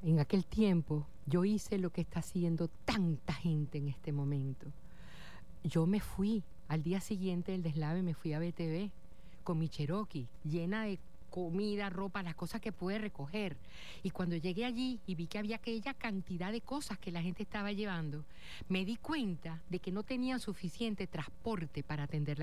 en aquel tiempo, yo hice lo que está haciendo tanta gente en este momento. Yo me fui, al día siguiente del deslave me fui a BTV con mi Cherokee, llena de comida, ropa, las cosas que pude recoger. Y cuando llegué allí y vi que había aquella cantidad de cosas que la gente estaba llevando, me di cuenta de que no tenían suficiente transporte para atender